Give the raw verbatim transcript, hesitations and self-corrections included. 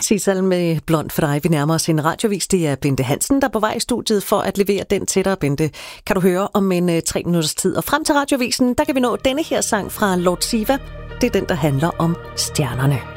Sissel med Blond for dig. Vi nærmer os en radiovis. Det er Bente Hansen, der er på vej i studiet for at levere den til dig. Bente, kan du høre om en uh, tre minutters tid. Og frem til radiovisen, der kan vi nå denne her sang fra Lord Siva. Det er den, der handler om stjernerne.